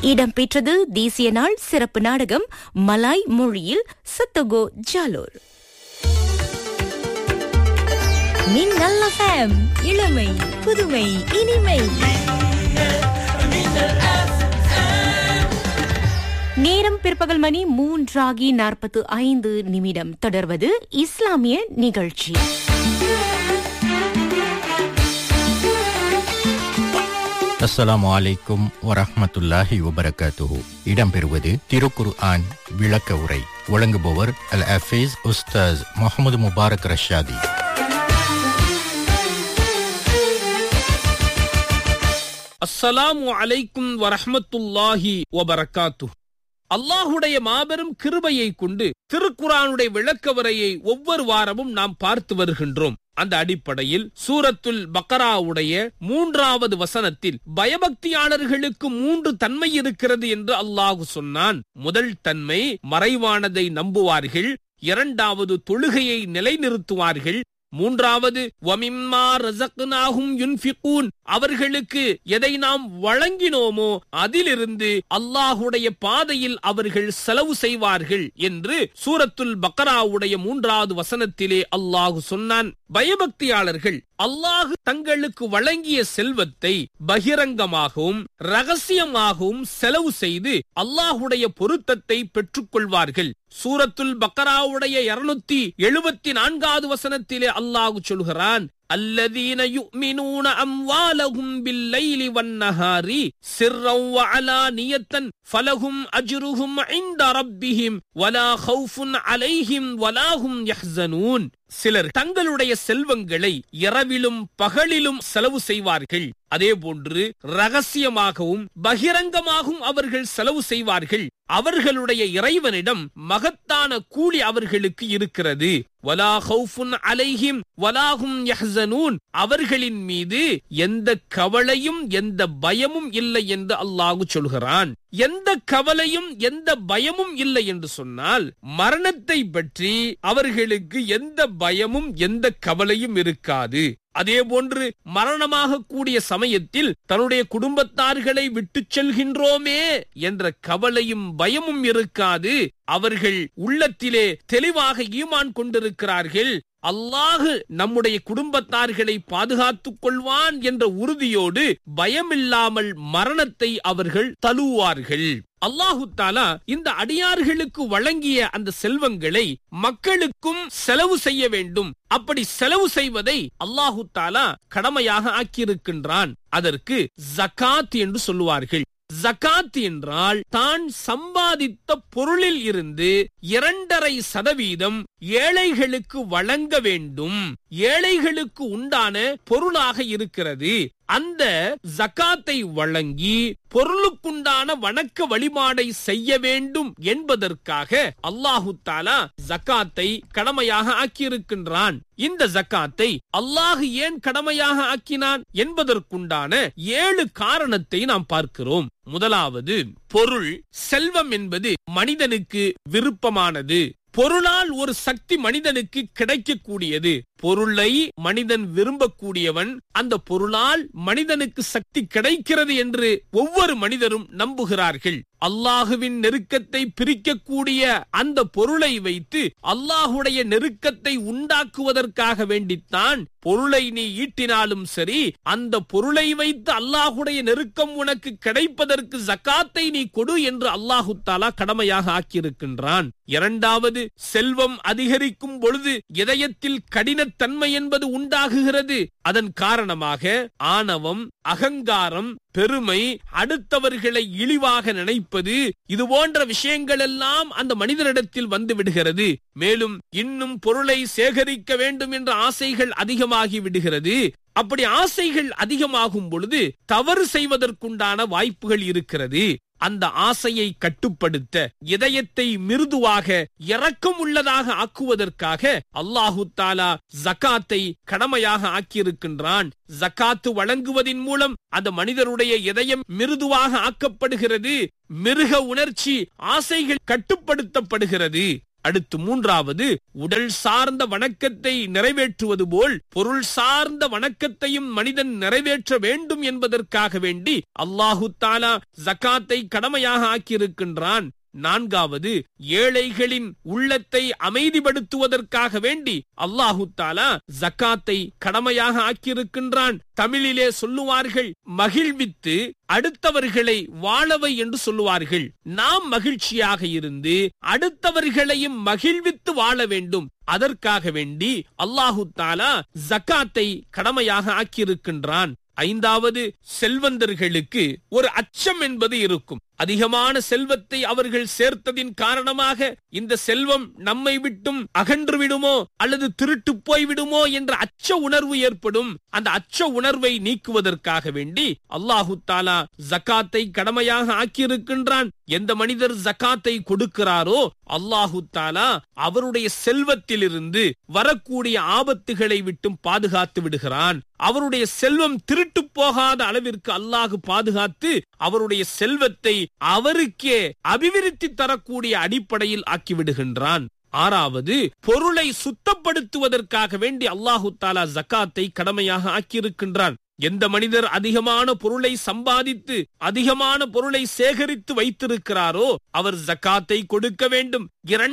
இடம்பெற்றது தேசிய நாள் சிறப்பு நாடகம் மலாய் மொழியில் சத்தகோ ஜாலோர். மின்னல் FM, இளமை புதுமை இனிமை. நேரம் பிற்பகல் மணி 3:45. தொடர்வது இஸ்லாமிய நிகழ்ச்சி. அஸ்ஸலாமு அலைக்கும் வரஹ்மத்துல்லாஹி வபரகாத்துஹு. இடம்பெறுவது திருக்குர்ஆன் விளக்க உரை. வழங்குபவர் அல் ஹஃபீஸ் உஸ்தாஸ் முஹம்மது முபாரக் ரஷாதி. அஸ்ஸலாமு அலைக்கும் வரஹ்மத்துல்லாஹி வபரகாத்துஹு. அல்லாஹுடைய மாபெரும் கிருபையை கொண்டு திருக்குர்ஆனுடைய விளக்க உரையை ஒவ்வொரு வாரமும் நாம் பார்த்து வருகின்றோம். அந்த அடிப்படையில் சூரத்துல் பக்ராவுடைய 3வது வசனத்தில் பயபக்தியாளர்களுக்கு 3 தன்மை இருக்கிறது என்று அல்லாஹ் சொன்னான். முதல் தன்மை மறைவானதை நம்புவார்கள், 2வது தொழுகையை நிலைநிறுத்துவார்கள், 3வது வமிம்மா ரஸக்னாஹும் யுன்ஃபிகூன், அவர்களுக்கு எதை நாம் வழங்கினோமோ அதிலிருந்து அல்லாஹுடைய பாதையில் அவர்கள் செலவு செய்வார்கள் என்று சூரத்துல் பக்ராவுடைய 3வது வசனத்திலே அல்லாஹ் சொன்னான். பயபக்தியாளர்கள் அல்லாஹ் தங்களுக்கு வழங்கிய செல்வத்தை பகிரங்கமாகவும் ரகசியமாகவும் செலவு செய்து அல்லாஹுடைய பொருத்தத்தை பெற்றுக் கொள்வார்கள். சூரத்துல் பக்ராவுடைய 274வது வசனத்திலே அல்லாஹ் சொல்கிறான், அல்லதீன யுமினூன அம்வாலஹும் பில்லைலி வன்னஹாரி சிர்ரன் வ அலானியத்தன் ஃபலஹும் அஜ்ருஹும் இன்த ரப்பிஹிம் வலா கௌஃபுன் அலைஹிம் வலா ஹும் யஹ்ஸனூன். சிலர் தங்களுடைய செல்வங்களை இரவிலும் பகலிலும் செலவு செய்வார்கள். அதேபோன்று ரகசியமாகவும் பகிரங்கமாகவும் அவர்கள் செலவு செய்வார்கள். அவர்களுடைய இறைவனிடம் மகத்தான கூலி அவர்களுக்கு இருக்கிறது. வலா கௌஃபுன் அலைஹிம் வலா ஹும் யஹ்ஸனூன், அவர்களின் மீது எந்த கவலையும் எந்த பயமும் இல்லை என்று அல்லாஹ் சொல்கிறான். எந்த கவலையும் எந்த பயமும் இல்லை என்று சொன்னால் மரணத்தை பற்றி அவர்களுக்கு எந்த பயமும் எந்த கவலையும் இருக்காது. அதே போன்று மரணமாக கூடிய சமயத்தில் தன்னுடைய குடும்பத்தார்களை விட்டு செல்கின்றோமே என்ற கவலையும் பயமும் இருக்காது. அவர்கள் உள்ளத்திலே தெளிவாக ஈமான் கொண்டிருக்கிறார்கள். அல்லாஹ் நம்முடைய குடும்பத்தார்களை பாதுகாத்துக் கொள்வான் என்ற உறுதியோடு பயமில்லாமல் மரணத்தை அவர்கள் தழுவார்கள். அல்லாஹு தஆலா இந்த அடியார்களுக்கு வழங்கிய அந்த செல்வங்களை மக்களுக்கும் செலவு செய்ய வேண்டும். அப்படி செலவு செய்வதை அல்லாஹு தஆலா கடமையாக ஆக்கியிருக்கின்றான். அதற்கு ஜகாத் என்று சொல்லுவார்கள். ஜகாத் என்றால் தான் சம்பாதித்த பொருளில் இருந்து 2.5% ஏழைகளுக்கு வழங்க வேண்டும். ஏழைகளுக்கு உண்டான பொருளாக இருக்கிறது. அந்த ஜகாத்தை வழங்கி பொருளுக்குண்டான வணக்க வழிபாடை செய்ய வேண்டும் என்பதற்காக அல்லாஹு தஆலா ஜகாத்தை கடமையாக ஆக்கியிருக்கின்றான். இந்த ஜகாத்தை அல்லாஹ் ஏன் கடமையாக ஆக்கினான் என்பதற்குண்டான 7 காரணத்தை நாம் பார்க்கிறோம். முதலாவது, பொருள் செல்வம் என்பது மனிதனுக்கு விருப்பமானது. பொருளால் ஒரு சக்தி மனிதனுக்கு கிடைக்கக்கூடியது. பொருளை மனிதன் விரும்பக்கூடியவன். அந்த பொருளால் மனிதனுக்கு சக்தி கிடைக்கிறது என்று ஒவ்வொரு மனிதரும் நம்புகிறார்கள். அல்லாஹுவின் நெருக்கத்தை பிரிக்கக்கூடிய அந்த பொருளை வைத்து அல்லாஹுடைய நெருக்கத்தை உண்டாக்குவதற்காக வேண்டித்தான் பொருளை நீ ஈட்டினாலும் சரி, அந்த பொருளை வைத்து அல்லாஹுடைய நெருக்கம் உனக்கு கிடைப்பதற்கு ஜகாத்தை நீ கொடு என்று அல்லாஹு தஆலா கடமையாக ஆக்கியிருக்கின்றான். 2வது, செல்வம் அதிகரிக்கும் பொழுது இதயத்தில் கடினத்தன்மை என்பது உண்டாகுகிறது. அதன் காரணமாக ஆணவம், அகங்காரம், பெருமை, அடுத்தவர்களை இழிவாக நினைப்பது, இது போன்ற விஷயங்கள் எல்லாம் அந்த மனிதனிடத்தில் வந்து விடுகிறது. மேலும் இன்னும் பொருளை சேகரிக்க வேண்டும் என்ற ஆசைகள் அதிகமாகி விடுகிறது. அப்படி ஆசைகள் அதிகமாகும் பொழுது தவறு செய்வதற்குண்டான வாய்ப்புகள் இருக்கிறது. அந்த ஆசையை கட்டுப்படுத்த இதயத்தை மிருதுவாக இரக்கம் உள்ளதாக ஆக்குவதற்காக அல்லாஹு தஆலா ஜகாத்தை கடமையாக ஆக்கியிருக்கின்றான். ஜகாத்து வழங்குவதின் மூலம் அந்த மனிதருடைய இதயம் மிருதுவாக ஆக்கப்படுகிறது. மிருக உணர்ச்சி, ஆசைகள் கட்டுப்படுத்தப்படுகிறது. அடுத்து மூன்றாவது, உடல் சார்ந்த வணக்கத்தை நிறைவேற்றுவது போல் பொருள் சார்ந்த வணக்கத்தையும் மனிதன் நிறைவேற்ற வேண்டும் என்பதற்காக வேண்டி அல்லாஹு தஆலா ஜகாத்தை கடமையாக ஆக்கியிருக்கின்றான். நான்காவது, ஏழைகளின் உள்ளத்தை அமைதிப்படுத்துவதற்காக வேண்டி அல்லாஹு தஆலா ஜகாத்தை கடமையாக ஆக்கியிருக்கின்றான். தமிழிலே சொல்லுவார்கள், மகிழ்வித்து அடுத்தவர்களை வாழவை என்று சொல்லுவார்கள். நாம் மகிழ்ச்சியாக இருந்து அடுத்தவர்களையும் மகிழ்வித்து வாழ வேண்டும். அதற்காக வேண்டி அல்லாஹு தஆலா ஜகாத்தை கடமையாக ஆக்கியிருக்கின்றான். ஐந்தாவது, செல்வந்தர்களுக்கு ஒரு அச்சம் என்பது இருக்கும். அதிகமான செல்வத்தை அவர்கள் சேர்த்ததின் காரணமாக இந்த செல்வம் நம்மை விட்டும் அகன்று விடுமோ அல்லது திருட்டு போய்விடுமோ என்ற அச்ச உணர்வு ஏற்படும். அந்த அச்ச உணர்வை நீக்குவதற்காக வேண்டி அல்லாஹு தஆலா ஜகாத்தை கடமையாக ஆக்கியிருக்கின்றான். எந்த மனிதர் ஜகாத்தை கொடுக்கிறாரோ அல்லாஹு தஆலா அவருடைய செல்வத்திலிருந்து வரக்கூடிய ஆபத்துகளை விட்டும் பாதுகாத்து விடுகிறான். அவருடைய செல்வம் திருட்டு போகாத அளவிற்கு அல்லாஹ் பாதுகாத்து அவருடைய செல்வத்தை அவருக்கே அபிவிருத்தி தரக்கூடிய அடிப்படையில் ஆக்கிவிடுகின்றான். ஆறாவது, பொருளை சுத்தப்படுத்துவதற்காக வேண்டி அல்லாஹு தஆலா ஜகாத்தை கடமையாக ஆக்கியிருக்கின்றான். எந்த மனிதர் அதிகமான பொருளை சம்பாதித்து அதிகமான பொருளை சேகரித்து வைத்திருக்கிறாரோ அவர் ஜகாத்தை கொடுக்க வேண்டும்.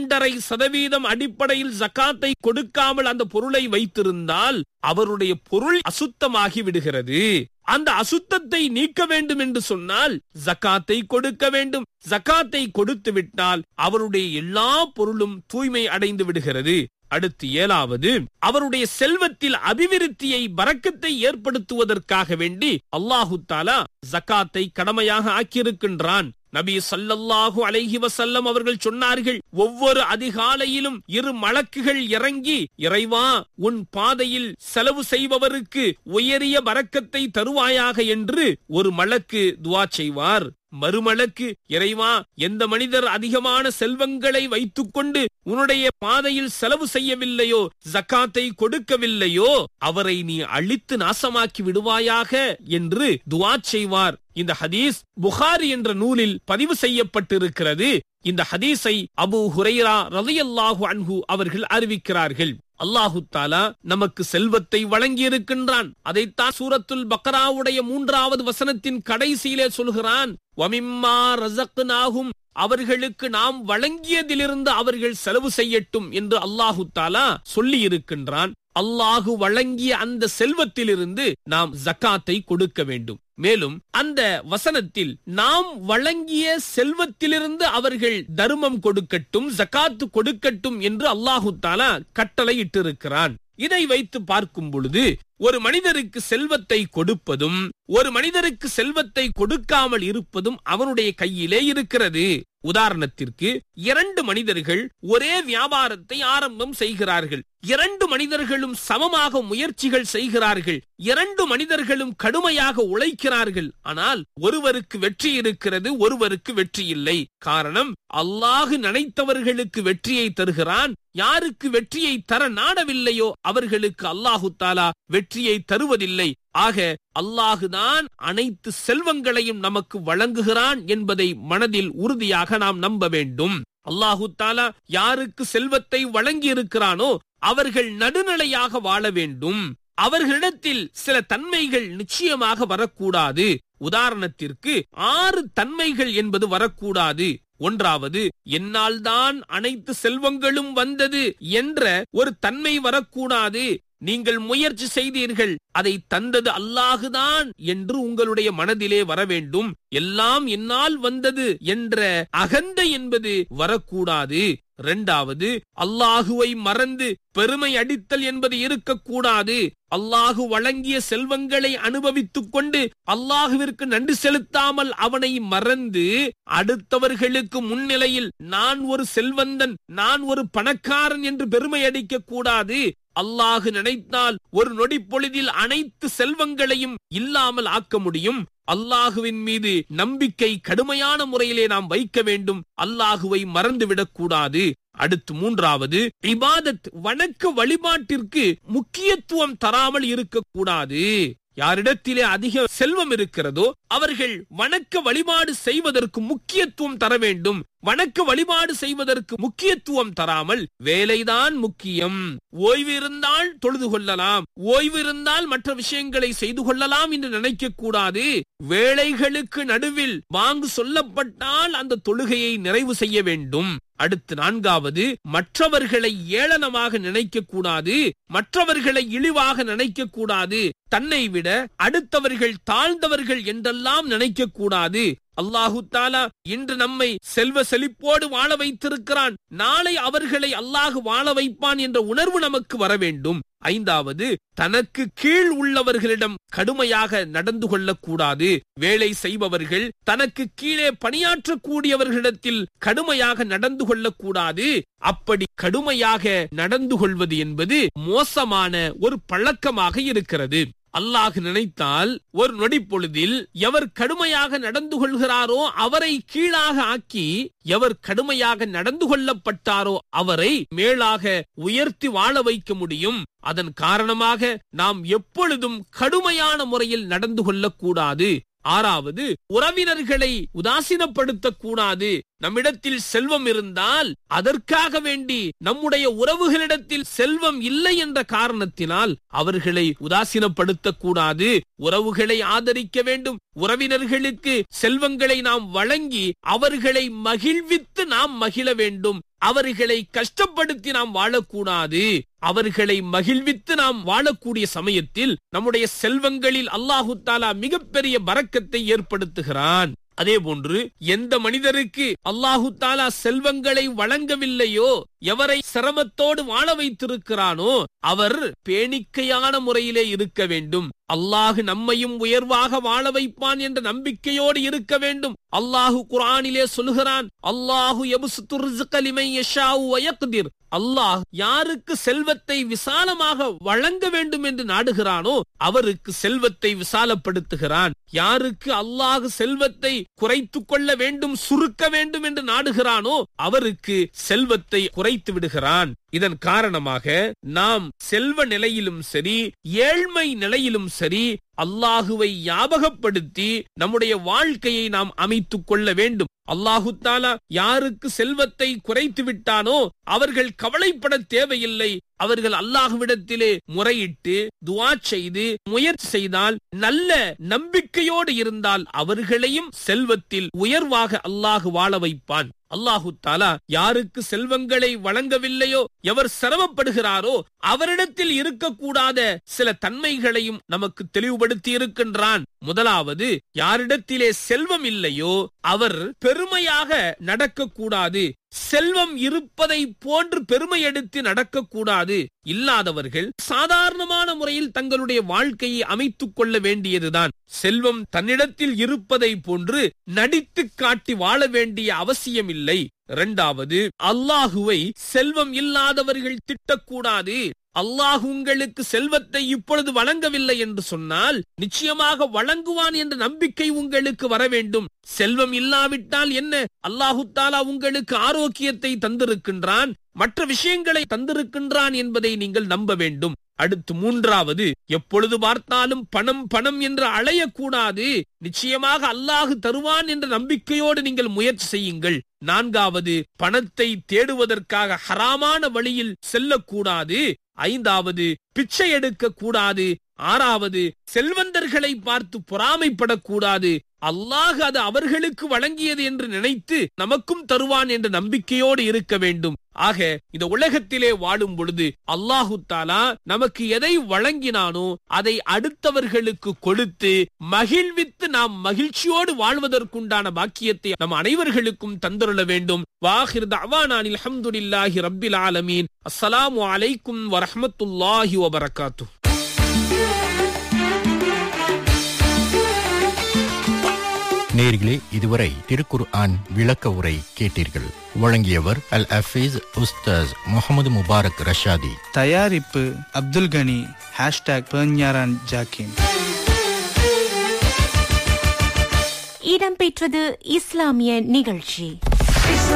2.5% அடிப்படையில் ஜகாத்தை கொடுக்காமல் அந்த பொருளை வைத்திருந்தால் அவருடைய பொருள் அசுத்தமாகி விடுகிறது. அந்த அசுத்தத்தை நீக்க வேண்டும் என்று சொன்னால் ஜகாத்தை கொடுக்க வேண்டும். ஜகாத்தை கொடுத்து விட்டால் அவருடைய எல்லா பொருளும் தூய்மை அடைந்து விடுகிறது. அடுத்து ஏழாவது, அவருடைய செல்வத்தில் அபிவிருத்தியை பரக்கத்தை ஏற்படுத்துவதற்காக வேண்டி அல்லாஹு தஆலா ஜகாத்தை கடமையாக ஆக்கியிருக்கின்றான். நபி ஸல்லல்லாஹு அலைஹி வஸல்லம் அவர்கள் சொன்னார்கள், ஒவ்வொரு அதிகாலையிலும் 2 மலக்குகள் இறங்கி, இறைவா உன் பாதையில் செலவு செய்பவருக்கு உயரிய பரக்கத்தை தருவாயாக என்று ஒரு மலக்கு துஆ செய்வார். மறுமலக்கு, இறைவா எந்த மனிதர் அதிகமான செல்வங்களை வைத்துக் கொண்டு உன்னுடைய பாதையில் செலவு செய்யவில்லையோ ஜகாத்தை கொடுக்கவில்லையோ அவரை நீ அழித்து நாசமாக்கி விடுவாயாக என்று துஆ செய்வார். இந்த ஹதீஸ் புகாரி என்ற நூலில் பதிவு செய்யப்பட்டிருக்கிறது. இந்த ஹதீஸை அபூ ஹுரைரா ரலியல்லாஹு அன்ஹு அவர்கள் அறிவிக்கிறார்கள். அல்லாஹு தஆலா நமக்கு செல்வத்தை வழங்கி இருக்கின்றான். அதைத்தான் சூரத்துல் பக்ராவுடைய 3வது வசனத்தின் கடைசியிலே சொல்கிறான், வமிம்மா ரஸக்னாஹும், அவர்களுக்கு நாம் வழங்கியதிலிருந்து அவர்கள் செலவு செய்யட்டும் என்று அல்லாஹு தஆலா சொல்லி இருக்கின்றான். அல்லாஹு வழங்கிய அந்த செல்வத்திலிருந்து நாம் ஜகாத்தை கொடுக்க வேண்டும். மேலும் அந்த வசனத்தில் நாம் வழங்கிய செல்வத்திலிருந்து அவர்கள் தர்மம் கொடுக்கட்டும், ஜகாத்து கொடுக்கட்டும் என்று அல்லாஹு தஆலா கட்டளை இட்டிருக்கிறான். இதை வைத்து பார்க்கும் பொழுது ஒரு மனிதருக்கு செல்வத்தை கொடுப்பதும் ஒரு மனிதருக்கு செல்வத்தை கொடுக்காமல் இருப்பதும் அவனுடைய கையிலே இருக்கிறது. உதாரணத்திற்கு 2 மனிதர்கள் ஒரே வியாபாரத்தை ஆரம்பம் செய்கிறார்கள். 2 மனிதர்களும் சமமாக முயற்சிகள் செய்கிறார்கள். 2 மனிதர்களும் கடுமையாக உழைக்கிறார்கள். ஆனால் ஒருவருக்கு வெற்றி இருக்கிறது, ஒருவருக்கு வெற்றி இல்லை. காரணம், அல்லாஹ் நினைத்தவர்களுக்கு வெற்றியை தருகிறான். யாருக்கு வெற்றியை தர நாடவில்லையோ அவர்களுக்கு அல்லாஹு தஆலா வெற்றியை தருவதில்லை. ஆக அல்லாஹுதான் அனைத்து செல்வங்களையும் நமக்கு வழங்குகிறான் என்பதை மனதில் உறுதியாக நாம் நம்ப வேண்டும். அல்லாஹு தஆலா யாருக்கு செல்வத்தை வழங்கி இருக்கிறானோ அவர்கள் நடுநிலையாக வாழ வேண்டும். அவர்களிடத்தில் சில தன்மைகள் நிச்சயமாக வரக்கூடாது. உதாரணத்திற்கு 6 தன்மைகள் என்பது வரக்கூடாது. ஒன்றாவது, என்னால் தான் அனைத்து செல்வங்களும் வந்தது என்ற ஒரு தன்மை வரக்கூடாது. நீங்கள் முயற்சி செய்தீர்கள், அதை தந்தது அல்லாஹுதான் என்று உங்களுடைய மனதிலே வர வேண்டும். எல்லாம் என்னால் வந்தது என்ற அகந்தை என்பது வரக்கூடாது. இரண்டாவது, அல்லாஹுவை மறந்து பெருமை அடித்தல் என்பது இருக்கக்கூடாது. அல்லாஹு வழங்கிய செல்வங்களை அனுபவித்துக் கொண்டு அல்லாஹுவிற்கு நன்றி செலுத்தாமல் அவனை மறந்து அடுத்தவர்களுக்கு முன்னிலையில் நான் ஒரு செல்வந்தன், நான் ஒரு பணக்காரன் என்று பெருமை அடிக்க கூடாது. அல்லாஹு நினைத்தால் ஒரு நொடி பொழுதில் அனைத்து செல்வங்களையும் இல்லாமல் ஆக்க முடியும். அல்லாஹுவின் மீது நம்பிக்கை கடுமையான முறையிலே நாம் வைக்க வேண்டும். அல்லாஹுவை மறந்துவிடக் கூடாது. அடுத்து மூன்றாவது, இபாதத் வணக்க வழிபாட்டிற்கு முக்கியத்துவம் தராமல் இருக்கக்கூடாது. யாரிடத்திலே அதிக செல்வம் இருக்கிறதோ அவர்கள் வணக்க வழிபாடு செய்வதற்கு முக்கியத்துவம் தர வேண்டும். வணக்க வழிபாடு செய்வதற்கு முக்கியத்துவம் தராமல் வேலைதான் முக்கியம், ஓய்வு இருந்தால் தொழுது கொள்ளலாம், ஓய்வு இருந்தால் மற்ற விஷயங்களை செய்து கொள்ளலாம் என்று நினைக்க கூடாது. வேலைகளுக்கு நடுவில் வாங்கு சொல்லப்பட்டால் அந்த தொழுகையை நிறைவு செய்ய வேண்டும். அடுத்து 4வது, மற்றவர்களை ஏளனமாக நினைக்க கூடாது, மற்றவர்களை இழிவாக நினைக்க கூடாது, தன்னை விட அடுத்தவர்கள் தாழ்ந்தவர்கள் என்றெல்லாம் நினைக்க கூடாது. அல்லாஹு தஆலா இன்று நம்மை செல்வ செழிப்போடு வாழ வைத்திருக்கிறான், நாளை அவர்களை அல்லாஹ் வாழ வைப்பான் என்ற உணர்வு நமக்கு வர வேண்டும். 5வது, தனக்கு கீழ் உள்ளவர்களிடம் கடுமையாக நடந்து கொள்ளக்கூடாது. வேலை செய்பவர்கள் தனக்கு கீழே பணியாற்றக்கூடியவர்களிடத்தில் கடுமையாக நடந்து கொள்ளக்கூடாது. அப்படி கடுமையாக நடந்து கொள்வது என்பது மோசமான ஒரு பழக்கமாக இருக்கிறது. அல்லாஹ் நினைத்தால் ஒரு நொடி பொழுதில் எவர் கடுமையாக நடந்து கொள்கிறாரோ அவரை கீழாக ஆக்கி, எவர் கடுமையாக நடந்து கொள்ளப்பட்டாரோ அவரை மேலாக உயர்த்தி வாழ வைக்க முடியும். அதன் காரணமாக நாம் எப்பொழுதும் கடுமையான முறையில் நடந்து கொள்ளக்கூடாது. 6வது, உறவினர்களை உதாசீனப்படுத்தக் கூடாது. நம்மிடத்தில் செல்வம் இருந்தால் அதற்காக வேண்டி நம்முடைய உறவுகளிடத்தில் செல்வம் இல்லை என்ற காரணத்தினால் அவர்களை உதாசீனப்படுத்தக் கூடாது. உறவுகளை ஆதரிக்க வேண்டும். உறவினர்களுக்கு செல்வங்களை நாம் வழங்கி அவர்களை மகிழ்வித்து நாம் மகிழ வேண்டும். அவர்களை கஷ்டப்படுத்தி நாம் வாழக்கூடாது. அவர்களை மகிழ்வித்து நாம் வாழக்கூடிய சமயத்தில் நம்முடைய செல்வங்களில் அல்லாஹு தஆலா மிகப்பெரிய பரக்கத்தை ஏற்படுத்துகிறான். அதே போன்று எந்த மனிதருக்கு அல்லாஹு தஆலா செல்வங்களை வழங்கவில்லையோ, எவரை சிரமத்தோடு வாழ வைத்திருக்கிறானோ அவர் பேணிக்கையான முறையிலே இருக்க வேண்டும். அல்லாஹ் நம்மையும் உயர்வாக வாழ வைப்பான் என்ற நம்பிக்கையோடு இருக்க வேண்டும். அல்லாஹ் குர்ஆனிலே சொல்கிறான், அல்லாஹு யப்சுத்து ரிஸ்க லிமன் யஷாஉ வ யக்திர். அல்லாஹ் யாருக்கு செல்வத்தை விசாலமாக வழங்க வேண்டும் என்று நாடுகிறானோ அவருக்கு செல்வத்தை விசாலப்படுத்துகிறான். யாருக்கு அல்லாஹ் செல்வத்தை குறைத்துக் கொள்ள வேண்டும், சுருக்க வேண்டும் என்று நாடுகிறானோ அவருக்கு செல்வத்தை குறைத்து விடுகிறான். இதன் காரணமாக நாம் செல்வ நிலையிலும் சரி, ஏழ்மை நிலையிலும் சரி, அல்லாஹுவை ஞாபகப்படுத்தி நம்முடைய வாழ்க்கையை நாம் அமைத்துக் கொள்ள வேண்டும். அல்லாஹு தஆலா யாருக்கு செல்வத்தை குறைத்து விட்டானோ அவர்கள் கவலைப்பட தேவையில்லை. அவர்கள் அல்லாஹ்விடத்திலே முறையிட்டு துஆ செய்து முயற்சி செய்தால், நல்ல நம்பிக்கையோடு இருந்தால் அவர்களையும் செல்வத்தில் உயர்வாக அல்லாஹ் வாழ வைப்பான். அல்லாஹு தஆலா யாருக்கு செல்வங்களை வழங்கவில்லையோ, எவர் சிரமப்படுகிறாரோ அவரிடத்தில் இருக்கக்கூடாத சில தன்மைகளையும் நமக்கு தெளிவுபடுத்தி இருக்கின்றான். முதலாவது, யாரிடத்திலே செல்வம் இல்லையோ அவர் பெருமையாக நடக்கக்கூடாது. செல்வம் இருப்பதை போன்று பெருமை எடுத்து நடக்கக்கூடாது. இல்லாதவர்கள் சாதாரணமான முறையில் தங்களுடைய வாழ்க்கையை அமைத்துக் கொள்ள வேண்டியதுதான். செல்வம் தன்னிடத்தில் இருப்பதை போன்று நடித்து காட்டி வாழ வேண்டிய அவசியம் இல்லை. 2வது, அல்லாஹுவை செல்வம் இல்லாதவர்கள் திட்டக்கூடாது. அல்லாஹ் உங்களுக்கு செல்வத்தை இப்பொழுது வழங்கவில்லை என்று சொன்னால் நிச்சயமாக வழங்குவான் என்ற நம்பிக்கை உங்களுக்கு வர வேண்டும். செல்வம் இல்லாவிட்டால் என்ன, அல்லாஹு தஆலா உங்களுக்கு ஆரோக்கியத்தை தந்திருக்கின்றான், மற்ற விஷயங்களை தந்திருக்கின்றான் என்பதை நீங்கள் நம்ப வேண்டும். அடுத்து 3வது, எப்பொழுது பார்த்தாலும் பணம் பணம் என்று அலையக்கூடாது. நிச்சயமாக அல்லாஹ் தருவான் என்ற நம்பிக்கையோடு நீங்கள் முயற்சி செய்யுங்கள். 4வது, பணத்தை தேடுவதற்காக ஹராமான வழியில் செல்லக்கூடாது. 5வது, பிச்சை எடுக்க கூடாது. 6வது, செல்வந்தர்களை பார்த்து பொறாமைப்படக்கூடாது. அல்லாஹ் அது அவர்களுக்கு வழங்கியது என்று நினைத்து நமக்கும் தருவான் என்ற நம்பிக்கையோடு இருக்க வேண்டும். ஆக இந்த உலகத்திலே வாழும் பொழுது அல்லாஹு தஆலா நமக்கு எதை வழங்கினானோ அதை அடுத்தவர்களுக்கு கொடுத்து மகிழ்வித்து நாம் மகிழ்ச்சியோடு வாழ்வதற்குண்டான பாக்கியத்தை நம் அனைவர்களுக்கும் தந்தருள வேண்டும். வாஹிர் தஅவானா அல்ஹம்துலில்லாஹி ரப்பில் ஆலமீன். அஸ்ஸலாமு அலைக்கும் வரஹ்மத்துல்லாஹி வபரகாத்துஹு. நேயர்களே, இதுவரை திருக்குர்ஆன் விளக்க உரை கேட்டீர்கள். வழங்கியவர் அல் ஹஃபீஸ் உஸ்தாஸ் முகமது முபாரக் ரஷாதி. தயாரிப்பு அப்துல் கனி. #பெர்ஞாரான் ஜாக்கிம். இடம்பெற்றது இஸ்லாமிய நிகழ்ச்சி.